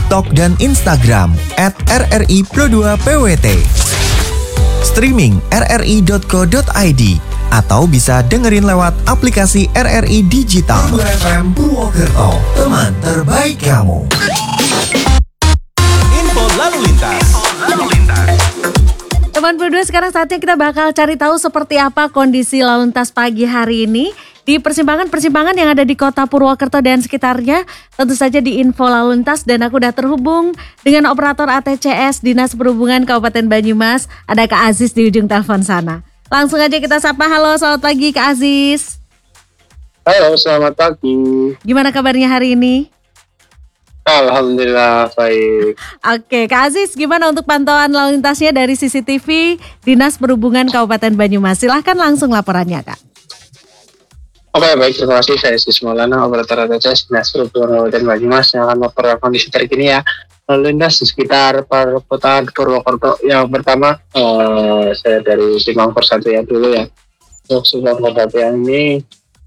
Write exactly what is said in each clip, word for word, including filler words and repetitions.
TikTok dan Instagram at R R I Pro dua P W T. Streaming r r i dot co dot i d atau bisa dengerin lewat aplikasi R R I Digital. Pro dua F M Purwokerto, teman terbaik kamu. Info lalu lintas. Teman Pro dua, sekarang saatnya kita bakal cari tahu seperti apa kondisi lalu lintas pagi hari ini di persimpangan-persimpangan yang ada di kota Purwokerto dan sekitarnya. Tentu saja di info lalu lintas, dan aku udah terhubung dengan operator A T C S Dinas Perhubungan Kabupaten Banyumas. Ada Kak Aziz di ujung telepon sana. Langsung aja kita sapa. Halo, selamat pagi Kak Aziz. Halo, selamat pagi. Gimana kabarnya hari ini? Alhamdulillah baik. Oke, Kak Aziz, gimana untuk pantauan lalu lintasnya dari C C T V Dinas Perhubungan Kabupaten Banyumas? Silahkan langsung laporannya, Kak. Oke, baik, terima kasih. Saya Sis Maulana, operator A T C S Dinas Perhubungan Kabupaten Banyumas yang akan melaporkan kondisi terkini ya lalu lintas di sekitar perkotaan Purwokerto. Yang pertama, eh, saya dari Simpang Persatuan dulu ya. Untuk Simpang Persatuan ini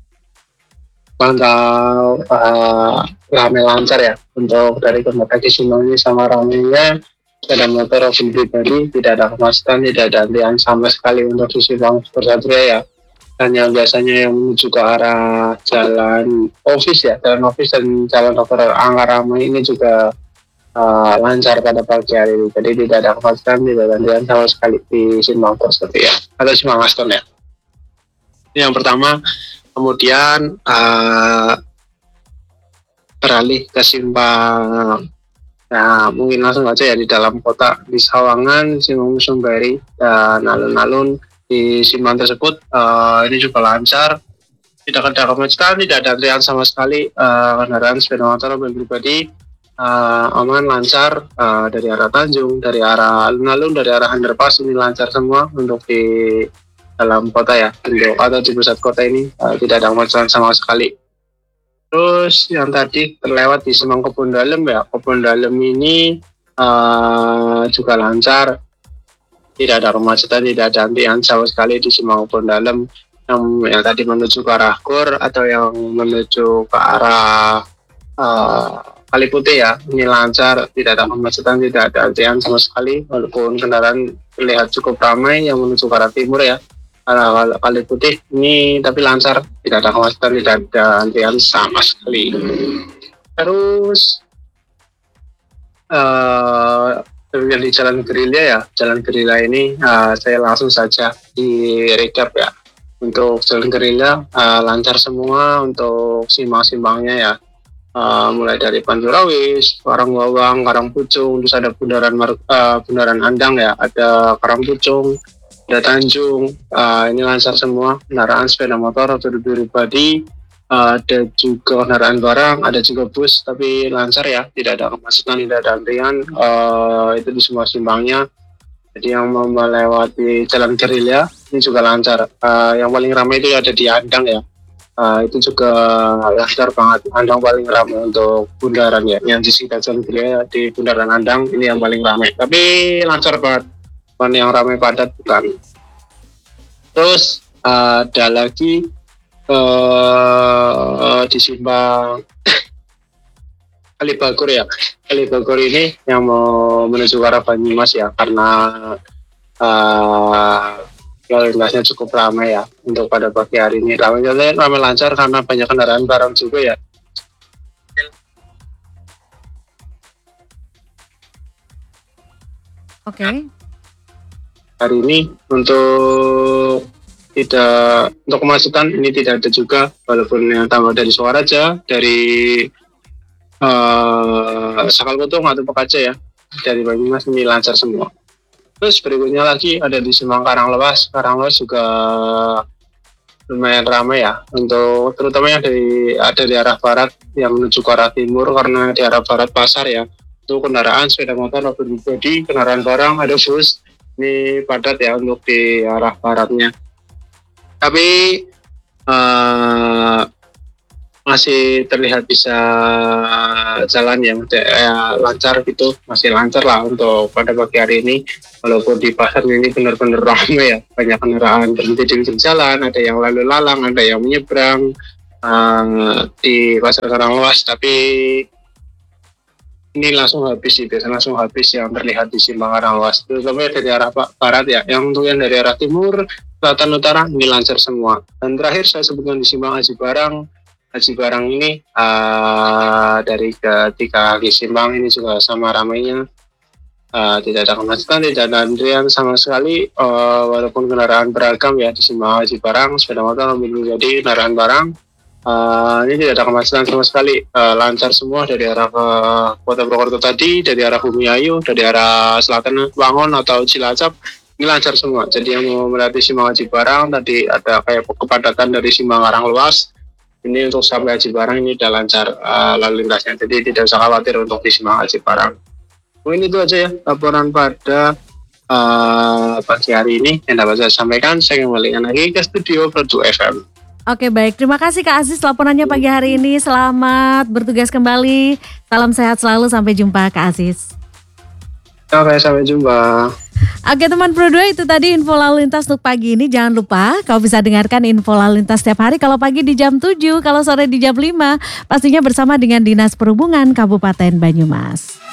pantau uh, rame lancar ya. Untuk dari kota Simpang ini sama ramenya sepeda motor mobil pribadi, tidak ada kemacetan, tidak ada antrian sama sekali untuk di Simpang Persatuan ya. Dan yang biasanya yang menuju ke arah jalan office ya, jalan office dan jalan dokter Angga Ramai ini juga uh, lancar pada pagi hari ini. Jadi tidak ada kemacetan, tidak ada antrian sama sekali di Simpang Persatuan ya, atau Simpang Aston ya. Ini yang pertama. Kemudian uh, beralih ke Simpang, nah mungkin langsung aja ya di dalam kota di Sawangan, Simpang Musumbari dan alun-alun di Simpang tersebut uh, ini juga lancar, tidak ada kemacetan, tidak ada antrian sama sekali. Uh, kendaraan sepeda motor mobil pribadi uh, aman lancar uh, dari arah Tanjung, dari arah alun-alun, dari arah underpass ini lancar semua untuk di dalam kota ya, untuk atau di pusat kota ini uh, tidak ada kemacetan sama sekali. Terus yang tadi terlewat di Simpang Kebun Dalem ya, Kebun Dalem ini uh, juga lancar, tidak ada kemacetan, tidak ada antrian sama sekali di Simpang Kebun Dalem. Yang, yang tadi menuju ke arah Gor atau yang menuju ke arah uh, Kali Putih ya, ini lancar, tidak ada kemacetan, tidak ada antrian sama sekali, walaupun kendaraan terlihat cukup ramai yang menuju ke arah timur ya. Arah Kali Putih ini tapi lancar, tidak ada kemacetan, tidak ada antrian sama sekali. Terus uh, yang di Jalan Gerilya ya, Jalan Gerilya ini uh, saya langsung saja di recap ya. Untuk Jalan Gerilya uh, lancar semua untuk simpang-simpangnya ya. Uh, mulai dari Panjurawis, Karangbawang, Karangpucung, terus ada Bundaran uh, Bundaran Andang ya, ada Karangpucung, ada Tanjung, uh, ini lancar semua kendaraan sepeda motor atau pribadi, uh, ada juga kendaraan barang, ada juga bus, tapi lancar ya, tidak ada kemacetan, tidak ada antrian, uh, itu di semua simpangnya. Jadi yang mau melewati Jalan Gerilya ini juga lancar. Uh, yang paling ramai itu ada di Andang ya, uh, itu juga lancar banget. Andang paling ramai untuk bundaran ya, yang di sekitar Jalan Gerilya di Bundaran Andang ini yang paling ramai, tapi lancar banget. Yang ramai padat bukan. Terus uh, ada lagi uh, di Simpang Kalibagor ya. Kalibagor ini yang mau menuju ke arah Banyumas ya, karena uh, lalu lintasnya cukup ramai ya untuk pada pagi hari ini. Ramai, ramai lancar karena banyak kendaraan barang juga ya. Oke. Okay. Hari ini untuk tidak untuk kemacetan ini tidak ada juga, walaupun yang tambah dari Suaraja, dari uh, Sakal Kutung atau Pekaja ya, dari Banyumas ini lancar semua. Terus berikutnya lagi ada di Simpang Karanglewas. Karanglewas juga lumayan ramai ya, untuk terutama yang dari ada di arah barat yang menuju ke arah timur, karena di arah barat pasar ya, itu kendaraan sepeda motor mobil pribadi, kendaraan barang, ada bus. Ini padat ya untuk di arah baratnya. Tapi uh, masih terlihat bisa jalan yang ya, lancar gitu, masih lancar lah untuk pada pagi hari ini. Walaupun di pasar ini benar-benar ramai ya, banyak kendaraan berhenti di pinggir jalan, ada yang lalu lalang, ada yang menyeberang uh, di pasar Karanglewas. Tapi ini langsung habis sih, biasanya langsung habis yang terlihat di simpang Karangawas. Terutama dari arah Pak Barat ya, yang untuk yang dari arah timur, selatan, utara ini lancar semua. Dan terakhir saya sebutkan di simpang Aji Barang. Aji Barang ini uh, dari ketiga kali simpang ini juga sama ramainya. Uh, tidak ada kemacetan, tidak ada antrian sama sekali, uh, walaupun kendaraan beragam ya di simpang Aji Barang, sepeda motor menjadi kendaraan barang. Uh, ini tidak ada kemacetan sama sekali, uh, lancar semua dari arah ke Kota Purwokerto tadi, dari arah Bumiayu, dari arah selatan Wangon atau Cilacap, ini lancar semua. Jadi yang mau melewati simpang Aji Barang tadi ada kayak kepadatan dari simpang Karanglewas, ini untuk sampai Aji Barang ini sudah lancar uh, lalu lintasnya, jadi tidak usah khawatir untuk di simpang Aji Barang. Mungkin itu aja ya laporan pada uh, pagi hari ini yang dapat saya sampaikan. Saya kembalikan lagi ke studio Produk F M. Oke baik, terima kasih Kak Aziz laporannya pagi hari ini. Selamat bertugas kembali. Salam sehat selalu, sampai jumpa Kak Aziz. Oke, sampai jumpa. Oke teman Pro dua, itu tadi info lalu lintas untuk pagi ini. Jangan lupa kau bisa dengarkan info lalu lintas setiap hari. Kalau pagi di jam tujuh, kalau sore di jam lima. Pastinya bersama dengan Dinas Perhubungan Kabupaten Banyumas.